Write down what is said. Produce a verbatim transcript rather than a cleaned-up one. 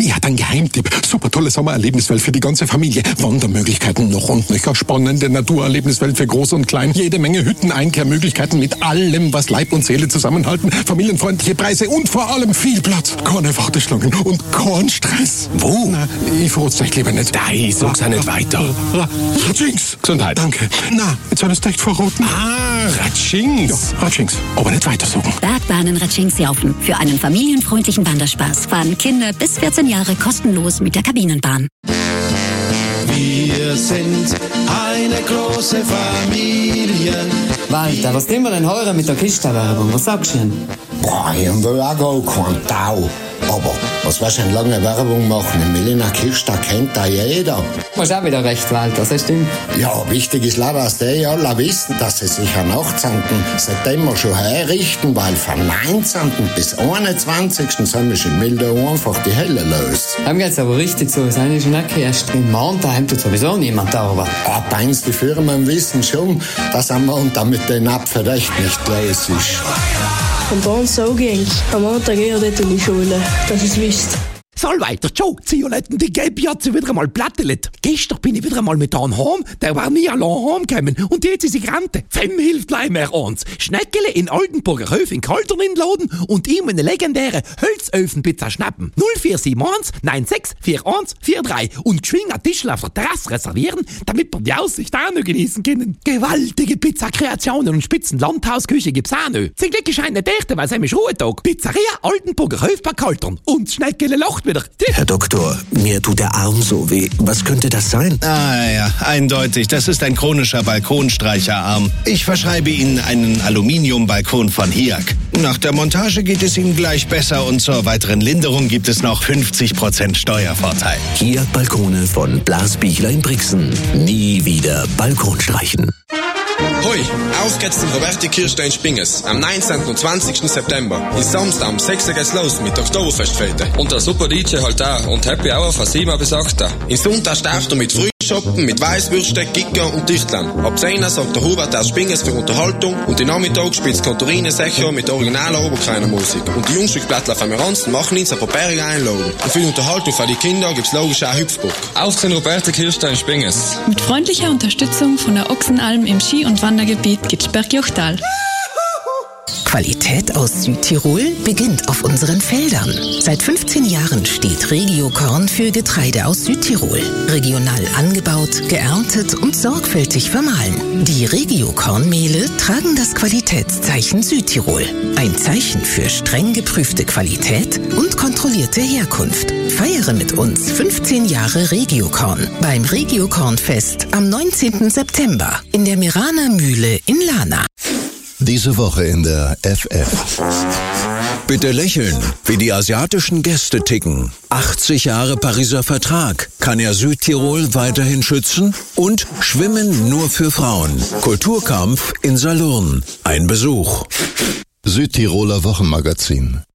Ich hatte einen Geheimtipp. Super tolle Sommererlebniswelt für die ganze Familie. Wandermöglichkeiten noch und nöcher. Spannende Naturerlebniswelt für Groß und Klein. Jede Menge Hütten, Einkehrmöglichkeiten mit allem, was Leib und Seele zusammenhalten. Familienfreundliche Preise und vor allem viel Platz. Keine Warteschlangen und kein Stress. Wo? Na, ich verrate euch lieber nicht. Nein, sag's auch nicht weiter. Ratschings. Gesundheit. Danke. Na, jetzt soll es echt verraten. Ah, Ratschings. Ja, Ratschings. Aber nicht weiter sagen. Bergbahnen Ratschings-Jaufen. Für einen familienfreundlichen Wanderspaß fahren Kinder bis vierzehn Jahre kostenlos mit der Kabinenbahn. Wir sind eine große Familie. Walter, was nehmen wir denn heuer mit der Kiste-Werbung? Was sagst du denn? Boah, ich will auch gar keinen Tau. Aber was willst du denn lange Werbung machen? In Melina Kista kennt da jeder. Du hast auch wieder recht, Walter, das stimmt. Ja, wichtig ist leider, dass die alle wissen, dass sie sich am achtzehnten September schon herrichten, weil von neunzehnten bis einundzwanzigsten sind wir in Mildau einfach die Hölle los. Dem geht's aber richtig so, das habe ich schon nicht gehört. In Mountain tut sowieso niemand da, aber... Ah, meinst die Firmen wissen schon, dass am Montag mit den Apfen echt nicht los ist. Und bei uns so ging's. Am Montag eher dort in die Schule, dass ich's wisst. Soll weiter, Joe, Zioletten, die gelbe Jatze wieder einmal plattelet. Gestern bin ich wieder einmal mit einem heim, der war nie allein heimgekommen. Und jetzt ist sie Grante. Fem hilft gleich mehr eins. Schneckele in Oldenburger Höf in Kaltern in Laden und ihm eine legendäre Hölzöfenpizza schnappen. null vier sieben eins neun sechs vier eins vier drei und geschwind einen Tischl auf der Terrasse reservieren, damit wir die Aussicht auch noch genießen können. Gewaltige Pizzakreationen und spitzen Landhausküche gibt's auch noch. Zum Glück ist eine Dichte, weil es ist Ruhetag. Pizzeria Oldenburger Höf bei Kaltern. Und Schneckele lacht wieder. Herr Doktor, mir tut der Arm so weh. Was könnte das sein? Ah ja, eindeutig. Das ist ein chronischer Balkonstreicherarm. Ich verschreibe Ihnen einen Aluminiumbalkon von Hiag. Nach der Montage geht es Ihnen gleich besser und zur weiteren Linderung gibt es noch fünfzig Prozent Steuervorteil. Hiag Balkone von Blas Bichler in Brixen. Nie wieder Balkon streichen. Hoi, auf geht's zum Roberti Kirstein Spinges am neunzehnten und zwanzigsten September. In Samstag am sechs Uhr geht's los mit der Oktoberfestfete. Und der super D J halt auch und Happy Hour von sieben bis acht. In Sonntag startet er mit Frühschoppen, mit Weißwürste, Gicker und Tüchtlern. Ab zehn Uhr sorgt der Hubert aus Spinges für Unterhaltung und in Nachmittag spielt Kontorine Secho mit originaler Oberkreiner Musik. Und die Jungstückblättler von Miranzen machen ihn zur Papier einladen. Und für die Unterhaltung für die Kinder gibt's logisch auch Hüpfburg. Auf den Roberti Kirstein Spinges. Mit freundlicher Unterstützung von der Ochsenalm im Ski- und Wandergebiet Gitschberg-Jochtal. Qualität aus Südtirol beginnt auf unseren Feldern. Seit fünfzehn Jahren steht Regiokorn für Getreide aus Südtirol. Regional angebaut, geerntet und sorgfältig vermahlen. Die Regiokornmehle tragen das Qualitätszeichen Südtirol. Ein Zeichen für streng geprüfte Qualität und kontrollierte Herkunft. Feiere mit uns fünfzehn Jahre Regiokorn beim Regiokornfest am neunzehnten September in der Meraner Mühle in Lana. Diese Woche in der F F. Bitte lächeln, wie die asiatischen Gäste ticken. achtzig Jahre Pariser Vertrag. Kann er Südtirol weiterhin schützen? Und Schwimmen nur für Frauen. Kulturkampf in Salurn. Ein Besuch. Südtiroler Wochenmagazin.